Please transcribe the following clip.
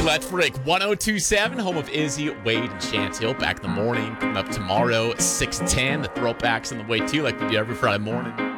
Let's Break 1027, home of Izzy, Wade, and Chantil. Back in the morning. Coming up tomorrow, 6:10. The throwbacks on the way too, like we do every Friday morning.